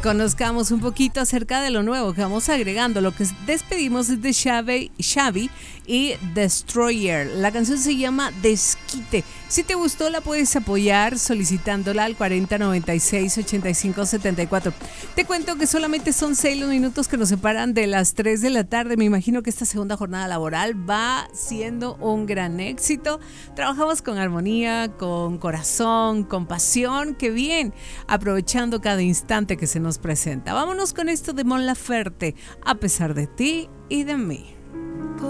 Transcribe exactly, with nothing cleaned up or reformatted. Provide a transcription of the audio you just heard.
Conozcamos un poquito acerca de lo nuevo que vamos agregando. Lo que despedimos es de Xavi, Xavi y Destroyer. La canción se llama Desquite. Si te gustó, la puedes apoyar solicitándola al cuarenta noventa y seis ochenta y cinco setenta y cuatro. Te cuento que solamente son seis los minutos que nos separan de las tres de la tarde. Me imagino que esta segunda jornada laboral va siendo un gran éxito. Trabajamos con armonía, con corazón, con pasión. ¡Qué bien! Aprovechando cada instante que se nos presenta. Vámonos con esto de Mon Laferte, A pesar de ti y de mí.